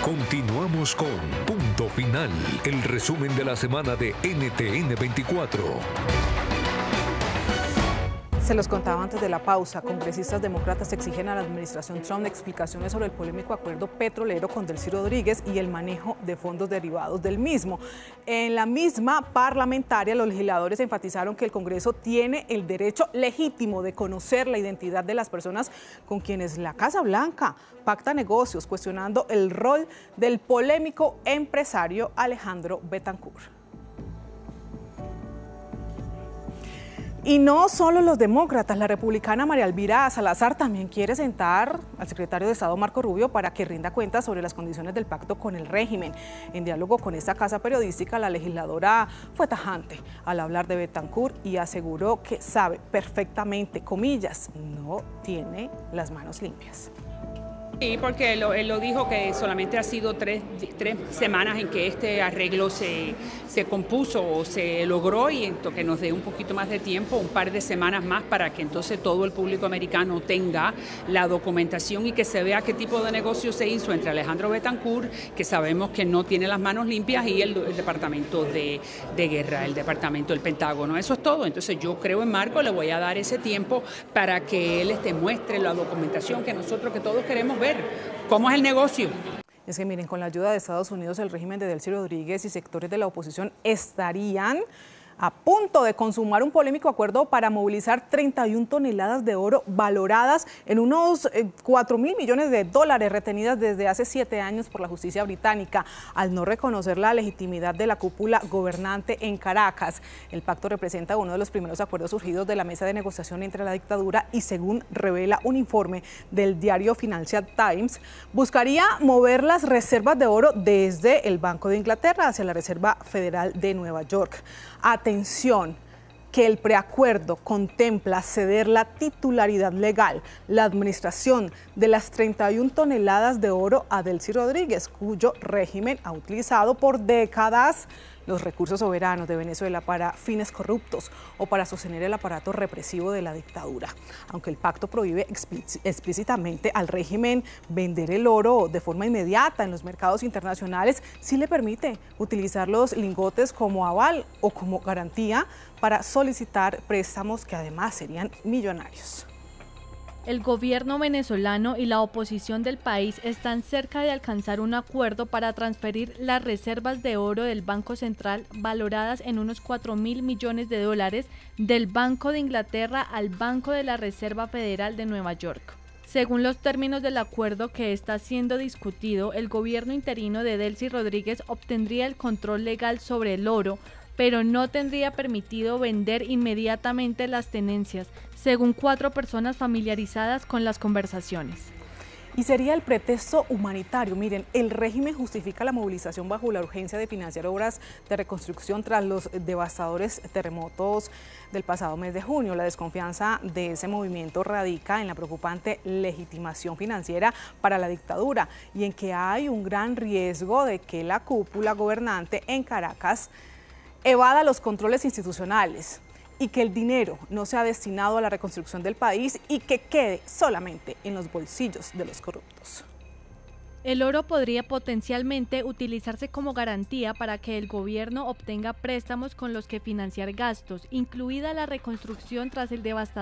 Continuamos con Punto Final, el resumen de la semana de NTN 24. Se los contaba antes de la pausa, congresistas demócratas exigen a la administración Trump explicaciones sobre el polémico acuerdo petrolero con Delcy Rodríguez y el manejo de fondos derivados del mismo. En la misma parlamentaria, los legisladores enfatizaron que el Congreso tiene el derecho legítimo de conocer la identidad de las personas con quienes la Casa Blanca pacta negocios, cuestionando el rol del polémico empresario Alejandro Betancourt. Y no solo los demócratas, la republicana María Elvira Salazar también quiere sentar al secretario de Estado Marco Rubio para que rinda cuentas sobre las condiciones del pacto con el régimen. En diálogo con esta casa periodística, la legisladora fue tajante al hablar de Betancourt y aseguró que sabe perfectamente, comillas, no tiene las manos limpias. Sí, porque él lo dijo que solamente ha sido tres semanas en que este arreglo se compuso o se logró, y que nos dé un poquito más de tiempo, un par de semanas más, para que entonces todo el público americano tenga la documentación y que se vea qué tipo de negocio se hizo entre Alejandro Betancourt, que sabemos que no tiene las manos limpias, y el Departamento de Guerra, el Departamento del Pentágono. Eso es todo. Entonces yo creo en Marco, le voy a dar ese tiempo para que él muestre la documentación que todos queremos ver. ¿Cómo es el negocio? Es que miren, con la ayuda de Estados Unidos, el régimen de Delcy Rodríguez y sectores de la oposición estarían a punto de consumar un polémico acuerdo para movilizar 31 toneladas de oro valoradas en unos 4.000 millones de dólares retenidas desde hace 7 años por la justicia británica, al no reconocer la legitimidad de la cúpula gobernante en Caracas. El pacto representa uno de los primeros acuerdos surgidos de la mesa de negociación entre la dictadura y, según revela un informe del diario Financial Times, buscaría mover las reservas de oro desde el Banco de Inglaterra hacia la Reserva Federal de Nueva York. Atención, que el preacuerdo contempla ceder la titularidad legal, la administración de las 31 toneladas de oro a Delcy Rodríguez, cuyo régimen ha utilizado por décadas los recursos soberanos de Venezuela para fines corruptos o para sostener el aparato represivo de la dictadura. Aunque el pacto prohíbe explícitamente al régimen vender el oro de forma inmediata en los mercados internacionales, sí le permite utilizar los lingotes como aval o como garantía para solicitar préstamos que además serían millonarios. El gobierno venezolano y la oposición del país están cerca de alcanzar un acuerdo para transferir las reservas de oro del Banco Central, valoradas en unos 4.000 millones de dólares, del Banco de Inglaterra al Banco de la Reserva Federal de Nueva York. Según los términos del acuerdo que está siendo discutido, el gobierno interino de Delcy Rodríguez obtendría el control legal sobre el oro, pero no tendría permitido vender inmediatamente las tenencias, según 4 personas familiarizadas con las conversaciones. Y sería el pretexto humanitario. Miren, el régimen justifica la movilización bajo la urgencia de financiar obras de reconstrucción tras los devastadores terremotos del pasado mes de junio. La desconfianza de ese movimiento radica en la preocupante legitimación financiera para la dictadura y en que hay un gran riesgo de que la cúpula gobernante en Caracas evada los controles institucionales y que el dinero no sea destinado a la reconstrucción del país y que quede solamente en los bolsillos de los corruptos. El oro podría potencialmente utilizarse como garantía para que el gobierno obtenga préstamos con los que financiar gastos, incluida la reconstrucción tras el devastador